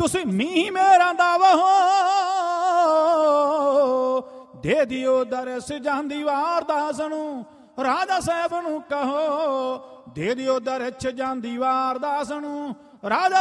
ਤੁਸੀਂ ਮੀਂਹ ਮੇਰਾਂ ਦਾ ਵਹੋ ਦੇ ਦਿਓ ਦਰਸ ਜਾਂਦੀ ਵਾਰਦਾਸ ਨੂੰ। ਰਾਜਾ ਸਾਹਿਬ ਨੂੰ ਕਹੋ ਦੇ ਦਿਓ ਦਰਸ ਜਾਂਦੀ ਵਾਰਦਾਸ ਨੂੰ। ਰਾਜਾ